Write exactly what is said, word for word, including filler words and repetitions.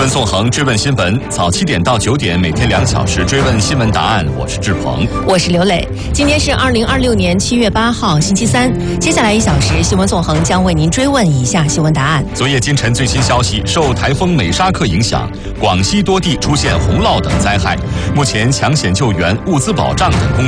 闻纵横，追问新闻，早七点到九点，每天两小时追问新闻答案。我是志鹏， 我是刘磊。今天是二零二六年七月八号，星期三。接下来一小时，新闻纵横将为您追问以下新闻答案。 昨夜今晨最新消息，受台风美沙克影响，广西多地出现洪涝等灾害，目前抢险救援、物资保障等工